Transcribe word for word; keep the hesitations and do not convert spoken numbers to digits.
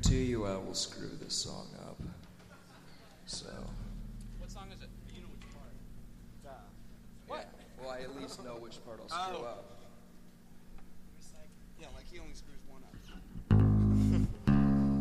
guarantee you I will screw this song up. So. What song is it? You know which part. Uh, what? Yeah. Well, I at least know which part I'll screw Oh. up.